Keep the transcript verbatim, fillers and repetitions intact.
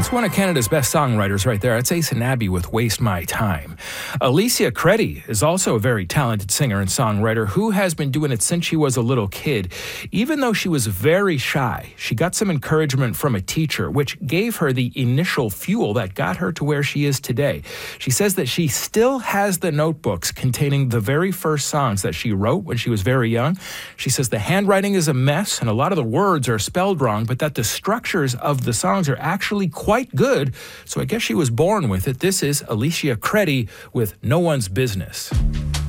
That's one of Canada's best songwriters right there. That's Ace and Abby with Waste My Time. Alicia Creddy is also a very talented singer and songwriter who has been doing it since she was a little kid. Even though she was very shy, she got some encouragement from a teacher, which gave her the initial fuel that got her to where she is today. She says that she still has the notebooks containing the very first songs that she wrote when she was very young. She says the handwriting is a mess and a lot of the words are spelled wrong, but that the structures of the songs are actually quite good. So I guess she was born with it. This is Alicia Creddy with No One's Business.